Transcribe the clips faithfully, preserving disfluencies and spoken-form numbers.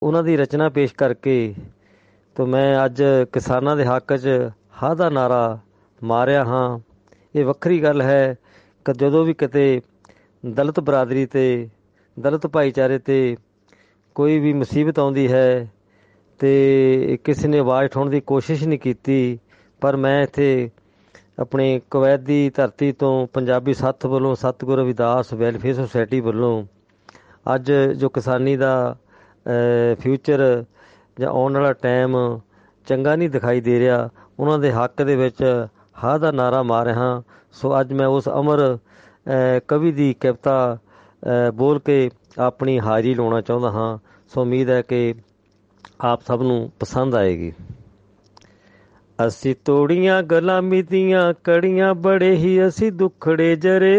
ਉਹਨਾਂ ਦੀ ਰਚਨਾ ਪੇਸ਼ ਕਰਕੇ ਤੋ ਮੈਂ ਅੱਜ ਕਿਸਾਨਾਂ ਦੇ ਹੱਕ 'ਚ ਹਾਂ ਦਾ ਨਾਰਾ ਮਾਰਿਆ ਹਾਂ। ਇਹ ਵੱਖਰੀ ਗੱਲ ਹੈ ਕਿ ਜਦੋਂ ਵੀ ਕਿਤੇ ਦਲਿਤ ਬਰਾਦਰੀ 'ਤੇ ਦਲਿਤ ਭਾਈਚਾਰੇ 'ਤੇ ਕੋਈ ਵੀ ਮੁਸੀਬਤ ਆਉਂਦੀ ਹੈ ਅਤੇ ਕਿਸੇ ਨੇ ਆਵਾਜ਼ ਉਠਾਉਣ ਦੀ ਕੋਸ਼ਿਸ਼ ਨਹੀਂ ਕੀਤੀ, ਪਰ ਮੈਂ ਇੱਥੇ ਆਪਣੇ ਕੁਵੈਤ ਦੀ ਧਰਤੀ ਤੋਂ ਪੰਜਾਬੀ ਸੱਥ ਵੱਲੋਂ ਸਤਿਗੁਰੂ ਰਵਿਦਾਸ ਵੈਲਫੇਅਰ ਸੁਸਾਇਟੀ ਵੱਲੋਂ ਅੱਜ ਜੋ ਕਿਸਾਨੀ ਦਾ ਫਿਊਚਰ ਜਾਂ ਆਉਣ ਵਾਲਾ ਟਾਈਮ ਚੰਗਾ ਨਹੀਂ ਦਿਖਾਈ ਦੇ ਰਿਹਾ, ਉਹਨਾਂ ਦੇ ਹੱਕ ਦੇ ਵਿੱਚ ਹਾਂ ਦਾ ਨਾਰਾ ਮਾਰ ਰਿਹਾ। ਸੋ ਅੱਜ ਮੈਂ ਉਸ ਅਮਰ ਕਵੀ ਦੀ ਕਵਿਤਾ ਬੋਲ ਕੇ ਆਪਣੀ ਹਾਜ਼ਰੀ ਲਾਉਣਾ ਚਾਹੁੰਦਾ ਹਾਂ। ਸੋ ਉਮੀਦ ਹੈ ਕਿ ਆਪ ਸਭ ਨੂੰ ਪਸੰਦ ਆਏਗੀ। ਅਸੀਂ ਤੋੜੀਆਂ ਗੁਲਾਮੀ ਦੀਆਂ ਕੜੀਆਂ, ਬੜੇ ਹੀ ਅਸੀਂ ਦੁੱਖੜੇ ਜਰੇ।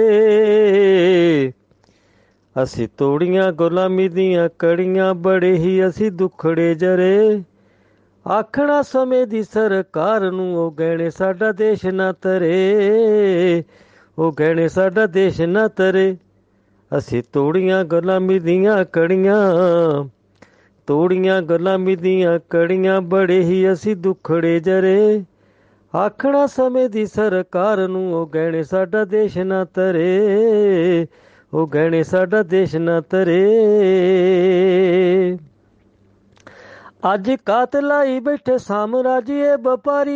ਅਸੀਂ ਤੋੜੀਆਂ ਗੁਲਾਮੀ ਦੀਆਂ ਕੜੀਆਂ, ਬੜੇ ਹੀ ਅਸੀਂ ਦੁੱਖੜੇ ਜਰੇ। ਆਖਣਾ ਸਮੇਂ ਦੀ ਸਰਕਾਰ ਨੂੰ, ਉਹ ਗਹਿਣੇ ਸਾਡਾ ਦੇਸ਼ ਨਾ ਤਰੇ। ਉਹ ਗਹਿਣੇ ਸਾਡਾ ਦੇਸ਼ ਨਾ ਤਰੇ। ਅਸੀਂ ਤੋੜੀਆਂ ਗੁਲਾਮੀ ਦੀਆਂ ਕੜੀਆਂ, ਤੋੜੀਆਂ ਗੁਲਾਮੀ ਦੀਆਂ ਕੜੀਆਂ, ਬੜੇ ਹੀ ਅਸੀਂ ਦੁੱਖੜੇ ਜਰੇ। ਆਖਣਾ ਸਮੇਂ ਦੀ ਸਰਕਾਰ ਨੂੰ, ਉਹ ਗਹਿਣੇ ਸਾਡਾ ਦੇਸ਼ ਨਾ ਤਰੇ। ਉਹ ਗਹਿਣੇ ਸਾਡਾ ਦੇਸ਼ ਨਾ ਤਰੇ। ਅੱਜ ਕਾਤ ਲਾਈ ਬੈਠੇ ਸਾਮਰਾਜੀਏ ਵਪਾਰੀ।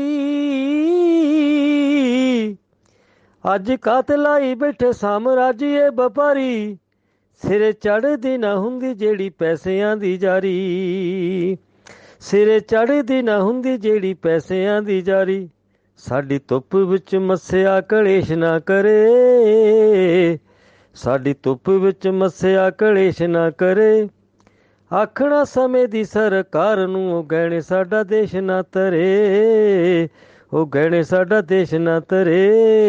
ਅੱਜ ਕਾਤ ਲਾਈ ਬੈਠੇ ਸਾਮਰਾਜੀਏ ਵਪਾਰੀ। ਸਿਰੇ ਚੜ੍ਹਦੀ ਨਾ ਹੁੰਦੀ ਜਿਹੜੀ ਪੈਸਿਆਂ ਦੀ ਜਾਰੀ। ਸਿਰੇ ਚੜ੍ਹਦੀ ਨਾ ਹੁੰਦੀ ਜਿਹੜੀ ਪੈਸਿਆਂ ਦੀ ਜਾਰੀ। ਸਾਡੀ ਧੁੱਪ ਵਿੱਚ ਮੱਸਿਆ ਕਲੇਸ਼ ਨਾ ਕਰੇ। ਸਾਡੀ ਧੁੱਪ ਵਿੱਚ ਮੱਸਿਆ ਕਲੇਸ਼ ਨਾ ਕਰੇ। ਆਖਣਾ ਸਮੇਂ ਦੀ ਸਰਕਾਰ ਨੂੰ, ਉਹ ਗਹਿਣੇ ਸਾਡਾ ਦੇਸ਼ ਨਾ ਤਰੇ। ਉਹ ਗਹਿਣੇ ਸਾਡਾ ਦੇਸ਼ ਨਾ ਤਰੇ।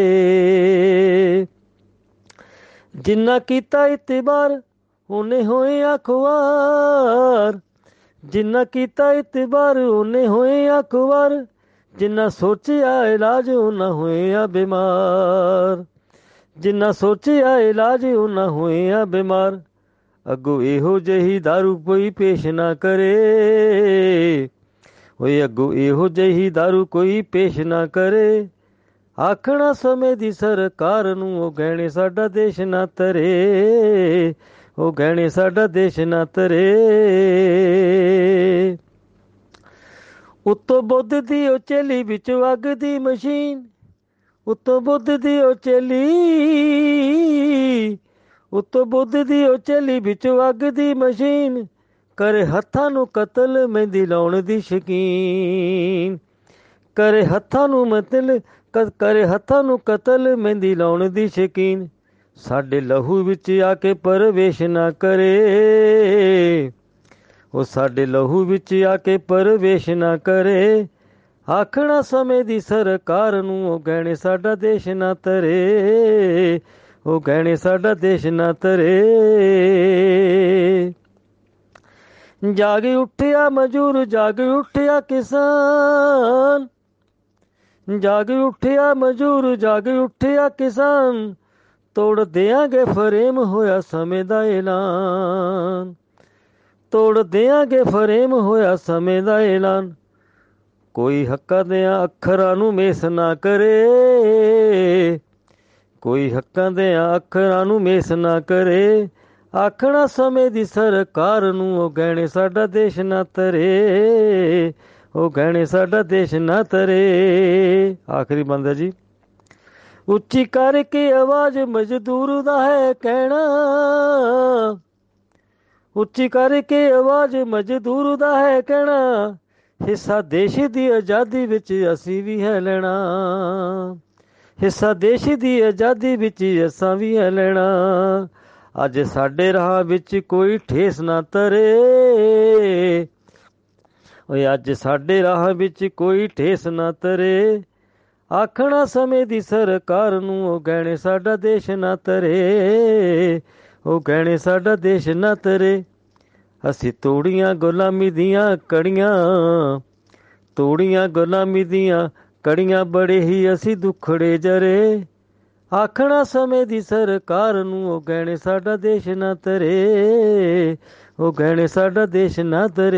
ਜਿੰਨਾ ਕੀਤਾ ਇਤਬਾਰ ਉਹਨੇ ਹੋਏ ਅਖਬਾਰ। ਜਿੰਨਾ ਕੀਤਾ ਇਤਬਾਰ ਉਹਨੇ ਹੋਏ ਅਖਬਾਰ। ਜਿੰਨਾ ਸੋਚਿਆ ਇਲਾਜ ਉਹਨਾਂ ਹੋਇਆ ਬਿਮਾਰ। ਜਿੰਨਾ ਸੋਚਿਆ ਇਲਾਜ ਉਹਨਾਂ ਹੋਇਆ ਬਿਮਾਰ। ਅੱਗੋਂ ਇਹੋ ਜਿਹੀ ਦਾਰੂ ਕੋਈ ਪੇਸ਼ ਨਾ ਕਰੇ। ਓਏ ਅੱਗੋਂ ਇਹੋ ਜਿਹੀ ਦਾਰੂ ਕੋਈ ਪੇਸ਼ ਨਾ ਕਰੇ। ਆਖਣਾ ਸਮੇਂ ਦੀ ਸਰਕਾਰ ਨੂੰ, ਉਹ ਗਹਿਣੇ ਸਾਡਾ ਦੇਸ਼ ਨਾ ਤਰੇ। ਉਹ ਗਹਿਣੇ ਸਾਡਾ ਦੇਸ਼ ਨਾ ਤਰੇ। ਉੱਤੋਂ ਬੁੱਧ ਦੀ ਉਹ ਚੇਲੀ ਵਿੱਚ ਅੱਗ ਦੀ ਮਸ਼ੀਨ। ਉੱਤੋਂ ਬੁੱਧ ਦੀ ਉਹ ਚੇਲੀ, ਉੱਤੋਂ ਬੁੱਧ ਦੀ ਉਹ ਚੇਲੀ ਵਿੱਚੋਂ ਅੱਗ ਦੀ ਮਸ਼ੀਨ। ਕਰੇ ਹੱਥਾਂ ਨੂੰ ਕਤਲ ਮਹਿੰਦੀ ਲਾਉਣ ਦੀ ਸ਼ੌਕੀਨ। ਕਰੇ ਹੱਥਾਂ ਨੂੰ ਮਤਲ ਕਰੇ ਹੱਥਾਂ ਨੂੰ ਕਤਲ ਮਹਿੰਦੀ ਲਾਉਣ ਦੀ ਸ਼ੌਕੀਨ। ਸਾਡੇ ਲਹੂ ਵਿੱਚ ਆ ਕੇ ਪ੍ਰਵੇਸ਼ ਨਾ ਕਰੇ। ਉਹ ਸਾਡੇ ਲਹੂ ਵਿੱਚ ਆ ਕੇ ਪ੍ਰਵੇਸ਼ ਨਾ ਕਰੇ। ਆਖਣਾ ਸਮੇਂ ਦੀ ਸਰਕਾਰ ਨੂੰ, ਉਹ ਗਹਿਣੇ ਸਾਡਾ ਦੇਸ਼ ਨਾ ਤਰੇ। ਉਹ ਗਹਿਣੇ ਸਾਡਾ ਦੇਸ਼ ਨਾ ਤਰੇ। ਜਾਗ ਉੱਠਿਆ ਮਜ਼ਦੂਰ, ਜਾਗ ਉੱਠਿਆ ਕਿਸਾਨ। ਜਾਗ ਉੱਠਿਆ ਮਜ਼ਦੂਰ, ਜਾਗ ਉੱਠਿਆ ਕਿਸਾਨ। ਤੋੜ ਦਿਆਂਗੇ ਫਰੇਮ ਹੋਇਆ ਸਮੇਂ ਦਾ ਐਲਾਨ। ਤੋੜ ਦਿਆਂਗੇ ਫਰੇਮ ਹੋਇਆ ਸਮੇਂ ਦਾ ਐਲਾਨ। ਕੋਈ ਹੱਕਾਂ ਦਿਆਂ ਅੱਖਰਾਂ ਨੂੰ ਮੇਸ ਨਾ ਕਰੇ। ਕੋਈ ਹੱਕਾਂ ਦਿਆਂ ਅੱਖਰਾਂ ਨੂੰ ਮੇਸ ਨਾ ਕਰੇ। ਆਖਣਾ ਸਮੇਂ ਦੀ ਸਰਕਾਰ ਨੂੰ, ਉਹ ਗਹਿਣੇ ਸਾਡਾ ਦੇਸ਼ ਨਾ ਤਰੇ। ਉਹ ਗਹਿਣੇ ਸਾਡਾ ਦੇਸ਼ ਨਾ ਤਰੇ। ਆਖਰੀ ਬੰਦ ਹੈ ਜੀ। ਉੱਚੀ ਕਰਕੇ ਆਵਾਜ਼ ਮਜ਼ਦੂਰ ਦਾ ਹੈ ਕਹਿਣਾ। ਉੱਚੀ ਕਰਕੇ ਆਵਾਜ਼ ਮਜ਼ਦੂਰ ਦਾ ਹੈ ਕਹਿਣਾ। ਹਿੱਸਾ ਦੇਸ਼ ਦੀ ਆਜ਼ਾਦੀ ਵਿੱਚ ਅਸੀਂ ਵੀ ਹੈ ਲੈਣਾ। ਹਿੱਸਾ ਦੇਸ਼ ਦੀ ਆਜ਼ਾਦੀ ਵਿੱਚ ਅਸਾਂ ਵੀ ਹੈ ਲੈਣਾ। ਅੱਜ ਸਾਡੇ ਰਾਹ ਵਿੱਚ ਕੋਈ ਠੇਸ ਨਾ ਤਰੇ। ਓਏ ਅੱਜ ਸਾਡੇ ਰਾਹ ਵਿੱਚ ਕੋਈ ਠੇਸ ਨਾ ਤਰੇ। ਆਖਣਾ ਸਮੇਂ ਦੀ ਸਰਕਾਰ ਨੂੰ, ਉਹ ਗਹਿਣੇ ਸਾਡਾ ਦੇਸ਼ ਨਾ ਤਰੇ। ਉਹ ਗਹਿਣੇ ਸਾਡਾ ਦੇਸ਼ ਨਾ ਤਰੇ। ਅਸੀਂ ਤੋੜੀਆਂ ਗੁਲਾਮੀ ਦੀਆਂ ਕੜੀਆਂ। ਤੋੜੀਆਂ ਗੁਲਾਮੀ ਦੀਆਂ ਕੜੀਆਂ, ਬੜੇ ਹੀ ਅਸੀਂ ਦੁੱਖੜੇ ਜਰੇ। ਆਖਣਾ ਸਮੇਂ ਦੀ ਸਰਕਾਰ ਨੂੰ, ਉਹ ਗਹਿਣੇ ਸਾਡਾ ਦੇਸ਼ ਨਾ ਤਰੇ। ਉਹ ਗਹਿਣੇ ਸਾਡਾ ਦੇਸ਼ ਨਾ ਦਰਿਆ